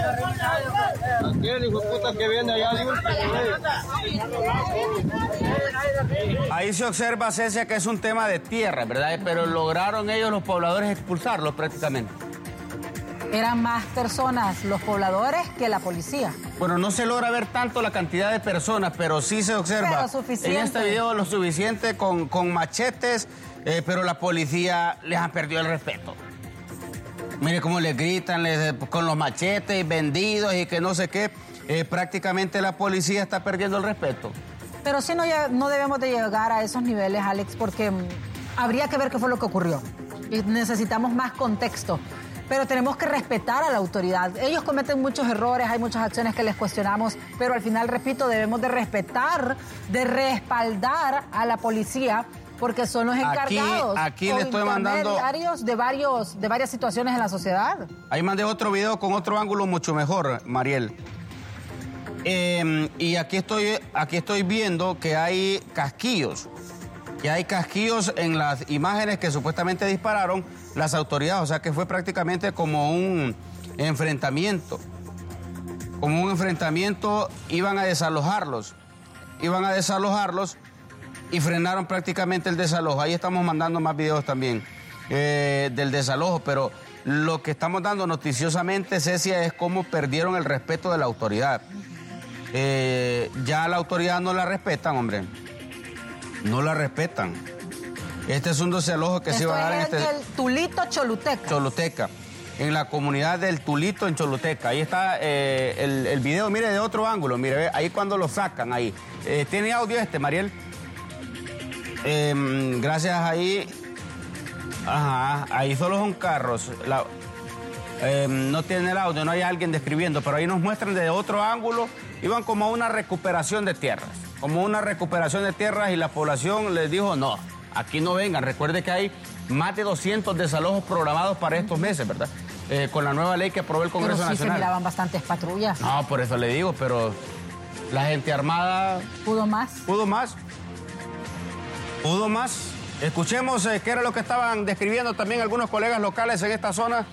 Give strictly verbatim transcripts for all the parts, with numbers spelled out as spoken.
¿Quién, hijo de puta, que viene allá? Ahí se observa, Cecia, que es un tema de tierra, ¿verdad? Pero lograron ellos, los pobladores, expulsarlos prácticamente. Eran más personas los pobladores que la policía. Bueno, no se logra ver tanto la cantidad de personas, pero sí se observa en este video lo suficiente con, con machetes, eh, pero la policía les ha perdido el respeto. Mire cómo les gritan les, con los machetes, vendidos y que no sé qué. Eh, prácticamente la policía está perdiendo el respeto. Pero sí no, no debemos de llegar a esos niveles, Alex, porque habría que ver qué fue lo que ocurrió. Y necesitamos más contexto. Pero tenemos que respetar a la autoridad. Ellos cometen muchos errores, hay muchas acciones que les cuestionamos, pero al final, repito, debemos de respetar, de respaldar a la policía, porque son los encargados. Aquí, aquí le estoy mandando de varios, de varias situaciones en la sociedad. Ahí mandé otro video con otro ángulo mucho mejor, Mariel. Eh, y aquí estoy, aquí estoy viendo que hay casquillos, que hay casquillos en las imágenes que supuestamente dispararon las autoridades, o sea que fue prácticamente como un enfrentamiento, como un enfrentamiento, iban a desalojarlos, iban a desalojarlos y frenaron prácticamente el desalojo. Ahí estamos mandando más videos también eh, del desalojo, pero lo que estamos dando noticiosamente, Cecia, es cómo perdieron el respeto de la autoridad. Eh, ya la autoridad no la respetan, hombre, no la respetan. Este es un desalojo que Esto se iba a dar en es este... el Tulito Choluteca. Choluteca, en la comunidad del Tulito en Choluteca. Ahí está eh, el, el video, mire, de otro ángulo, mire, ve, ahí cuando lo sacan, ahí. Eh, ¿Tiene audio este, Mariel? Eh, gracias, ahí... Ajá, ahí solo son carros. La, eh, no tiene el audio, no hay alguien describiendo, pero ahí nos muestran desde otro ángulo, iban como a una recuperación de tierras, como una recuperación de tierras y la población les dijo no. Aquí no vengan. Recuerde que hay más de doscientos desalojos programados para estos meses, ¿verdad? Eh, con la nueva ley que aprobó el Congreso pero sí Nacional. Se miraban bastantes patrullas. No, por eso le digo, pero la gente armada... ¿Pudo más? ¿Pudo más? ¿Pudo más? Escuchemos eh, qué era lo que estaban describiendo también algunos colegas locales en esta zona.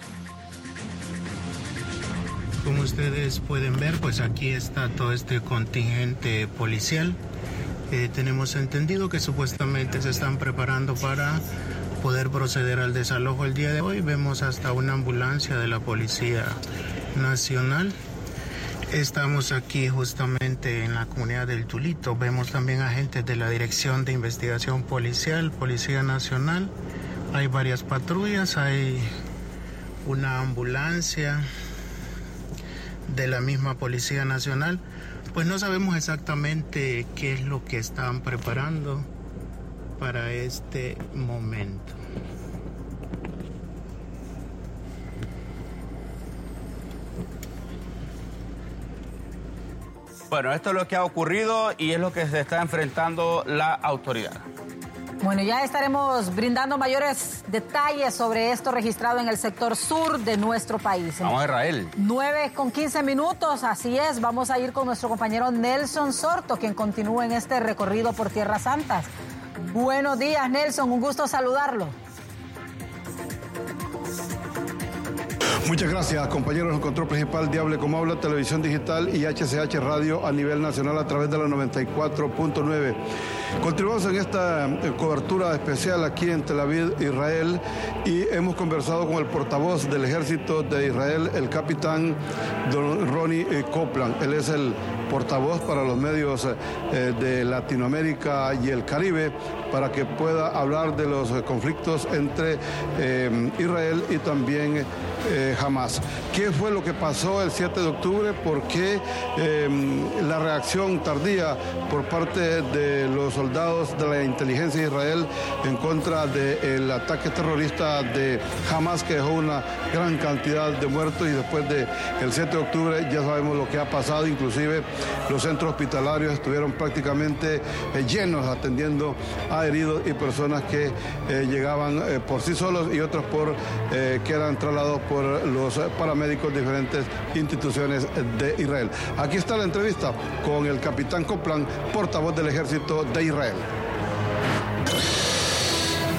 Como ustedes pueden ver, pues aquí está todo este contingente policial. Eh, tenemos entendido que supuestamente se están preparando para poder proceder al desalojo el día de hoy. Vemos hasta una ambulancia de la Policía Nacional. Estamos aquí justamente en la comunidad del Tulito. Vemos también agentes de la Dirección de Investigación Policial, Policía Nacional. Hay varias patrullas, hay una ambulancia de la misma Policía Nacional. Pues no sabemos exactamente qué es lo que están preparando para este momento. Bueno, esto es lo que ha ocurrido y es lo que se está enfrentando la autoridad. Bueno, ya estaremos brindando mayores detalles sobre esto registrado en el sector sur de nuestro país. Vamos a Israel. nueve con quince minutos, así es. Vamos a ir con nuestro compañero Nelson Sorto, quien continúa en este recorrido por Tierras Santas. Buenos días, Nelson, un gusto saludarlo. Muchas gracias, compañeros. El control principal de Hable Como Habla, Televisión Digital y H C H Radio a nivel nacional a través de la noventa y cuatro punto nueve. Continuamos en esta cobertura especial aquí en Tel Aviv, Israel, y hemos conversado con el portavoz del Ejército de Israel, el capitán Don Ronnie Copeland. Él es el portavoz para los medios eh, de Latinoamérica y el Caribe, para que pueda hablar de los conflictos entre eh, Israel y también eh, Hamas. ¿Qué fue lo que pasó el siete de octubre? ¿Por qué eh, la reacción tardía por parte de los soldados de la inteligencia de Israel en contra del ataque terrorista de Hamas, que dejó una gran cantidad de muertos? Y después del siete de octubre ya sabemos lo que ha pasado, inclusive los centros hospitalarios estuvieron prácticamente eh, llenos atendiendo a heridos y personas que eh, llegaban eh, por sí solos y otros por eh, que eran trasladados por los paramédicos de diferentes instituciones de Israel. Aquí está la entrevista con el capitán Copeland, portavoz del Ejército de Israel. En la calle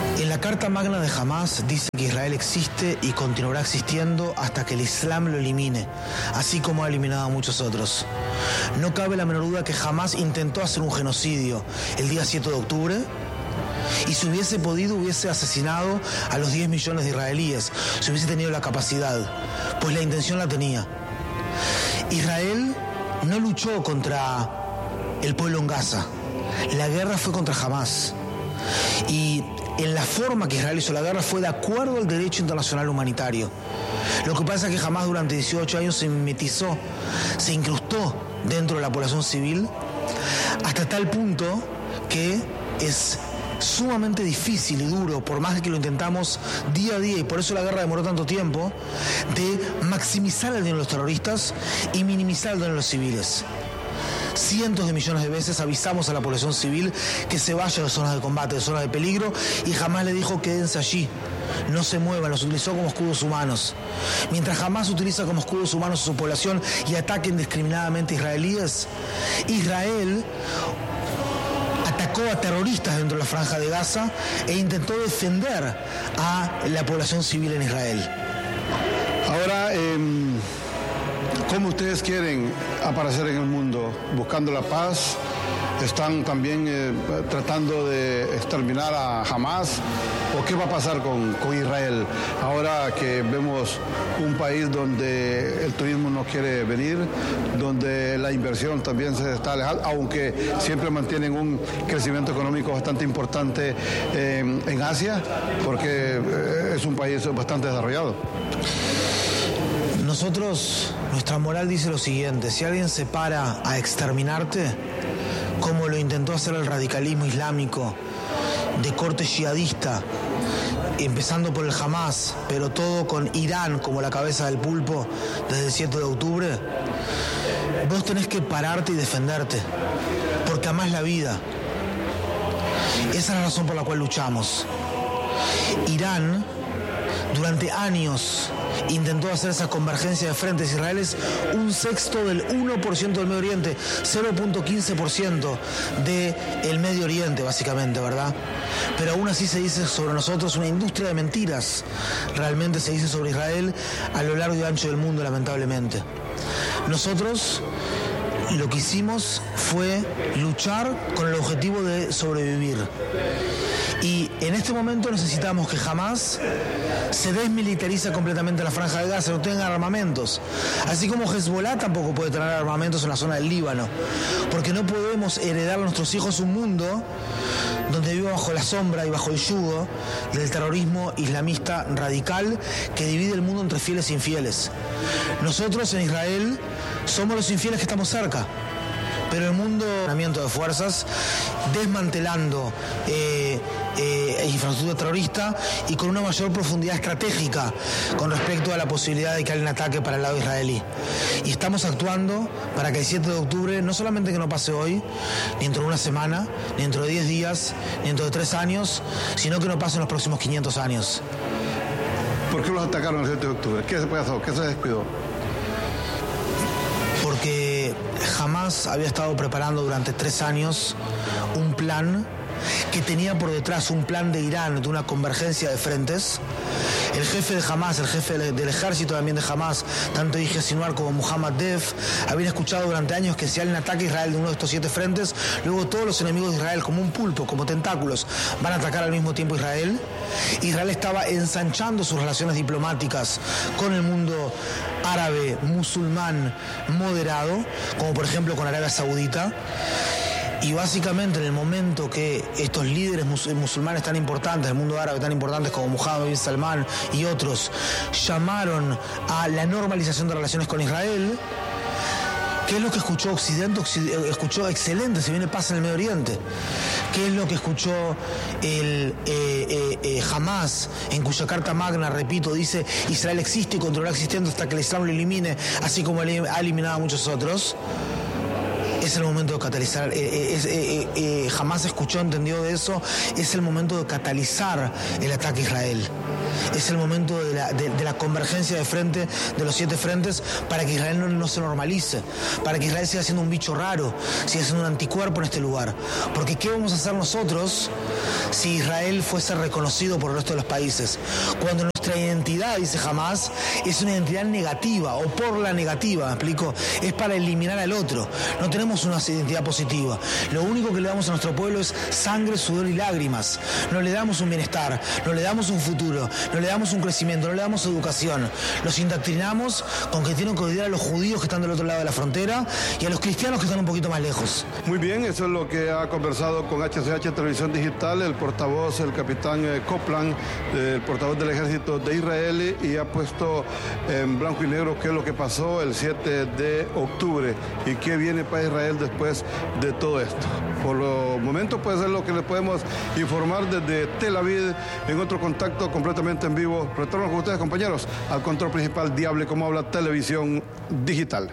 Carta Magna de Hamás dice que Israel existe y continuará existiendo hasta que el Islam lo elimine, así como ha eliminado a muchos otros. No cabe la menor duda que Hamás intentó hacer un genocidio el día siete de octubre, y si hubiese podido hubiese asesinado a los diez millones de israelíes, si hubiese tenido la capacidad, pues la intención la tenía. Israel no luchó contra el pueblo en Gaza, la guerra fue contra Hamás. Y en la forma que Israel hizo la guerra fue de acuerdo al derecho internacional humanitario. Lo que pasa es que Hamás durante dieciocho años se mimetizó, se incrustó dentro de la población civil, hasta tal punto que es sumamente difícil y duro, por más que lo intentamos día a día, y por eso la guerra demoró tanto tiempo, de maximizar el daño de los terroristas y minimizar el daño de los civiles. Cientos de millones de veces avisamos a la población civil que se vaya de zonas de combate, de zonas de peligro, y jamás le dijo quédense allí, no se muevan, los utilizó como escudos humanos. Mientras jamás utiliza como escudos humanos a su población y ataca indiscriminadamente a israelíes, Israel atacó a terroristas dentro de la Franja de Gaza e intentó defender a la población civil en Israel. Ahora, eh, ¿cómo ustedes quieren aparecer en el mundo? ¿Buscando la paz? ¿Están también eh, tratando de exterminar a Hamás? ¿O qué va a pasar con, con Israel? Ahora que vemos un país donde el turismo no quiere venir, donde la inversión también se está alejando, aunque siempre mantienen un crecimiento económico bastante importante eh, en Asia, porque eh, es un país bastante desarrollado. Nosotros, nuestra moral dice lo siguiente: si alguien se para a exterminarte, como lo intentó hacer el radicalismo islámico de corte yihadista, empezando por el Hamás, pero todo con Irán como la cabeza del pulpo desde el siete de octubre, vos tenés que pararte y defenderte, porque amás la vida. Esa es la razón por la cual luchamos. Irán, durante años, intentó hacer esa convergencia de frentes. Israel es un sexto del uno por ciento del Medio Oriente, cero punto quince por ciento del Medio Oriente, básicamente, ¿verdad? Pero aún así se dice sobre nosotros una industria de mentiras. Realmente se dice sobre Israel a lo largo y ancho del mundo, lamentablemente. Nosotros lo que hicimos fue luchar con el objetivo de sobrevivir. Y en este momento necesitamos que jamás se desmilitarice completamente la Franja de Gaza, no tengan armamentos. Así como Hezbollah tampoco puede tener armamentos en la zona del Líbano. Porque no podemos heredar a nuestros hijos un mundo donde viva bajo la sombra y bajo el yugo del terrorismo islamista radical que divide el mundo entre fieles e infieles. Nosotros en Israel somos los infieles que estamos cerca. Pero el mundo de fuerzas, desmantelando eh, eh, infraestructura terrorista y con una mayor profundidad estratégica con respecto a la posibilidad de que haya un ataque para el lado israelí. Y estamos actuando para que el siete de octubre, no solamente que no pase hoy, ni dentro de una semana, ni dentro de diez días, ni dentro de tres años, sino que no pase en los próximos quinientos años. ¿Por qué los atacaron el siete de octubre? ¿Qué se pasó? ¿Qué se descuidó? Porque Hamás había estado preparando durante tres años un plan que tenía por detrás un plan de Irán, de una convergencia de frentes. El jefe de Hamás, el jefe del ejército también de Hamás, tanto Yahya Sinwar como Muhammad Deif, habían escuchado durante años que si alguien ataca a Israel de uno de estos siete frentes, luego todos los enemigos de Israel, como un pulpo, como tentáculos, van a atacar al mismo tiempo a Israel. Israel estaba ensanchando sus relaciones diplomáticas con el mundo árabe, musulmán, moderado, como por ejemplo con Arabia Saudita. Y básicamente en el momento que estos líderes mus musulmanes tan importantes del mundo árabe, tan importantes como Mohammed bin Salman y otros, llamaron a la normalización de relaciones con Israel, ¿qué es lo que escuchó Occidente? Occidente escuchó excelente, se viene paz en el Medio Oriente. ¿Qué es lo que escuchó el eh, eh, eh, Hamás, en cuya carta magna, repito, dice Israel existe y continuará existiendo hasta que el Islam lo elimine, así como ha eliminado a muchos otros? Es el momento de catalizar, eh, eh, eh, eh, jamás escuchó, entendió de eso, es el momento de catalizar el ataque a Israel. Es el momento de la, de, de la convergencia de frente, de los siete frentes, para que Israel no, no se normalice, para que Israel siga siendo un bicho raro, siga siendo un anticuerpo en este lugar. Porque ¿qué vamos a hacer nosotros si Israel fuese reconocido por el resto de los países? Cuando nuestra identidad, dice Hamás, es una identidad negativa, o por la negativa, ¿me explico? Es para eliminar al otro. No tenemos una identidad positiva. Lo único que le damos a nuestro pueblo es sangre, sudor y lágrimas. No le damos un bienestar, no le damos un futuro, no le damos un crecimiento, no le damos educación. Los indoctrinamos con que tienen que odiar a los judíos que están del otro lado de la frontera y a los cristianos que están un poquito más lejos. Muy bien, eso es lo que ha conversado con H C H Televisión Digital el portavoz, el capitán eh, Copland, eh, el portavoz del ejército de Israel, y ha puesto en blanco y negro qué es lo que pasó el siete de octubre y qué viene para Israel después de todo esto. Por lo momento puede ser lo que les podemos informar desde Tel Aviv en otro contacto completamente en vivo. Retorno con ustedes, compañeros, al control principal de Hable Como Habla Televisión Digital.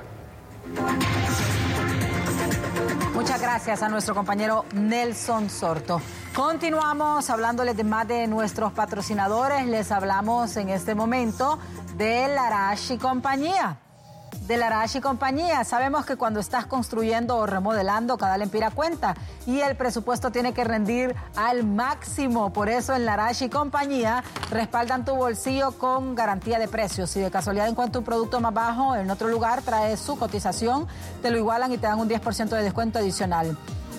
Muchas gracias a nuestro compañero Nelson Sorto. Continuamos hablándoles de más de nuestros patrocinadores. Les hablamos en este momento de Larash y compañía. De Larash y compañía. Sabemos que cuando estás construyendo o remodelando, cada lempira cuenta y el presupuesto tiene que rendir al máximo. Por eso en Larash y compañía respaldan tu bolsillo con garantía de precios. Si de casualidad encuentras un producto más bajo en otro lugar, trae su cotización, te lo igualan y te dan un diez por ciento de descuento adicional.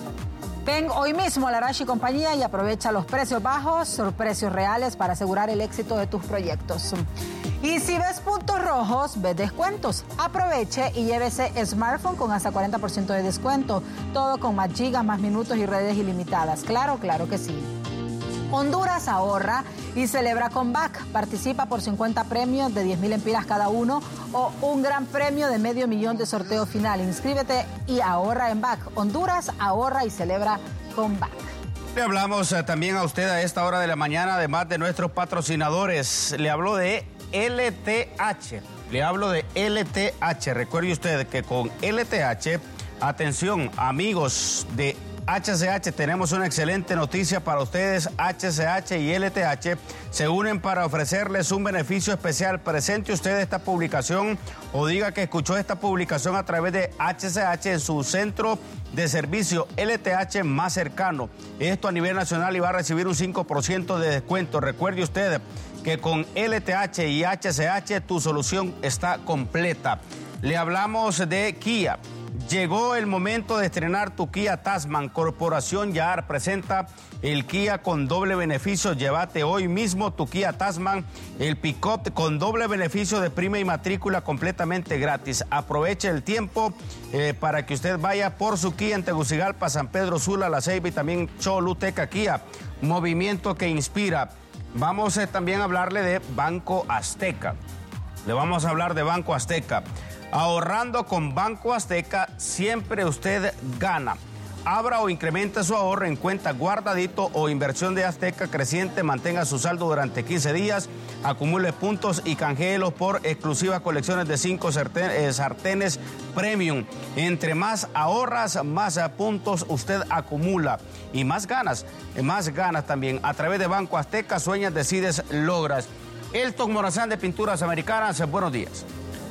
Ven hoy mismo a Larash y compañía y aprovecha los precios bajos, los precios reales para asegurar el éxito de tus proyectos. Y si ves puntos rojos, ves descuentos. Aproveche y llévese smartphone con hasta cuarenta por ciento de descuento. Todo con más gigas, más minutos y redes ilimitadas. Claro, claro que sí. Honduras ahorra y celebra con B A C. Participa por cincuenta premios de diez mil empiras cada uno o un gran premio de medio millón de sorteo final. Inscríbete y ahorra en B A C. Honduras ahorra y celebra con B A C. Le hablamos eh, también a usted a esta hora de la mañana, además de nuestros patrocinadores. Le hablo de L T H. Le hablo de L T H. Recuerde usted que con L T H, atención, amigos de H C H, tenemos una excelente noticia para ustedes. H C H y L T H se unen para ofrecerles un beneficio especial. Presente usted esta publicación o diga que escuchó esta publicación a través de H C H en su centro de servicio L T H más cercano. Esto a nivel nacional y va a recibir un cinco por ciento de descuento. Recuerde usted que con L T H y H C H tu solución está completa. Le hablamos de Kia. Llegó el momento de estrenar tu Kia Tasman. Corporación Yahar presenta el Kia con doble beneficio. Llévate hoy mismo tu Kia Tasman, el pick-up con doble beneficio de prima y matrícula completamente gratis. Aproveche el tiempo eh, para que usted vaya por su Kia en Tegucigalpa, San Pedro Sula, La Ceiba y también Choluteca Kia. Movimiento que inspira. Vamos eh, también a hablarle de Banco Azteca. Le vamos a hablar de Banco Azteca. Ahorrando con Banco Azteca, siempre usted gana. Abra o incremente su ahorro en cuenta guardadito o inversión de Azteca creciente. Mantenga su saldo durante quince días. Acumule puntos y canjeelos por exclusivas colecciones de cinco sartenes premium. Entre más ahorras, más buenos usted acumula. Y más ganas, más ganas también. A través de Banco Azteca, sueñas, decides, logras. Elton Morazán de Pinturas Americanas, buenos días.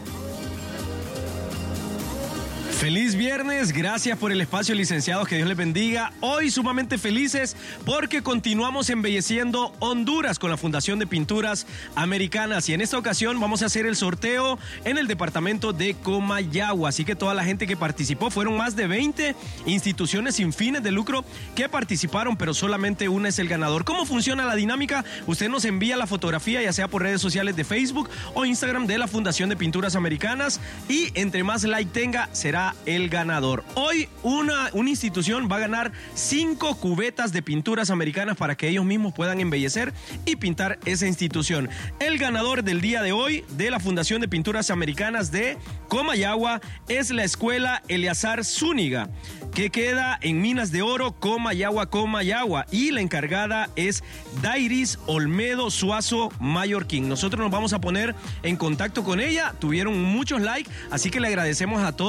Feliz viernes, gracias por el espacio, licenciados, que Dios les bendiga. Hoy sumamente felices porque continuamos embelleciendo Honduras con la Fundación de Pinturas Americanas y en esta ocasión vamos a hacer el sorteo en el departamento de Comayagua, así que toda la gente que participó, fueron más de veinte instituciones sin fines de lucro que participaron, pero solamente una es el ganador. ¿Cómo funciona la dinámica? Usted nos envía la fotografía, ya sea por redes sociales de Facebook o Instagram de la Fundación de Pinturas Americanas y entre más like tenga, será el ganador. Hoy una, una institución va a ganar cinco cubetas de pinturas americanas para que ellos mismos puedan embellecer y pintar esa institución. El ganador del día de hoy de la Fundación de Pinturas Americanas de Comayagua es la Escuela Eleazar Zúñiga, que queda en Minas de Oro, Comayagua, Comayagua, y la encargada es Dairis Olmedo Suazo Mallorquín. Nosotros nos vamos a poner en contacto con ella, tuvieron muchos likes, así que le agradecemos a todas las personas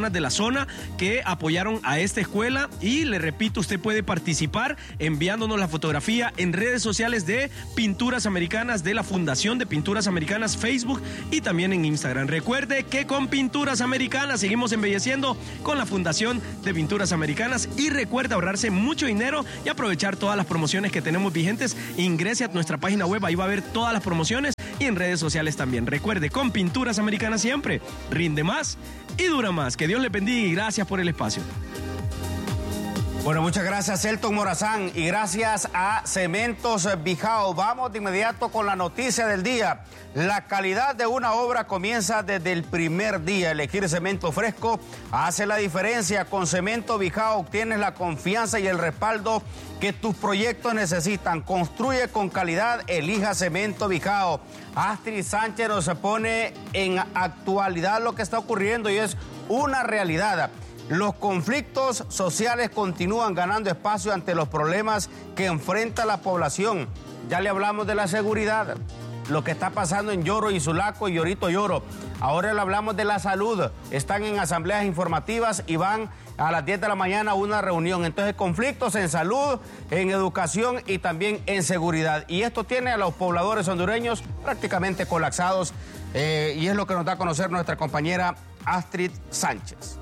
personas de la zona que apoyaron a esta escuela y le repito, usted puede participar enviándonos la fotografía en redes sociales de Pinturas Americanas, de la Fundación de Pinturas Americanas, Facebook y también en Instagram. Recuerde que con Pinturas Americanas seguimos embelleciendo con la Fundación de Pinturas Americanas y recuerde ahorrarse mucho dinero y aprovechar todas las promociones que tenemos vigentes. Ingrese a nuestra página web, ahí va a ver todas las promociones y en redes sociales también. Recuerde, con Pinturas Americanas siempre rinde más y dura más. Que Dios le bendiga y gracias por el espacio. Bueno, muchas gracias, Elton Morazán, y gracias a Cementos Bijao. Vamos de inmediato con la noticia del día. La calidad de una obra comienza desde el primer día. Elegir cemento fresco hace la diferencia. Con Cemento Bijao obtienes la confianza y el respaldo que tus proyectos necesitan. Construye con calidad, elija Cemento Bijao. Astrid Sánchez nos pone en actualidad lo que está ocurriendo y es una realidad. Los conflictos sociales continúan ganando espacio ante los problemas que enfrenta la población. Ya le hablamos de la seguridad, lo que está pasando en Yoro y Sulaco y Yorito Yoro. Ahora le hablamos de la salud. Están en asambleas informativas y van a las diez de la mañana a una reunión. Entonces, conflictos en salud, en educación y también en seguridad. Y esto tiene a los pobladores hondureños prácticamente colapsados. Eh, y es lo que nos da a conocer nuestra compañera Astrid Sánchez.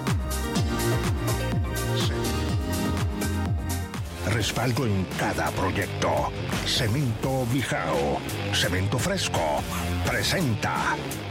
Respaldo en cada proyecto. Cemento Bijao. Cemento fresco. Presenta.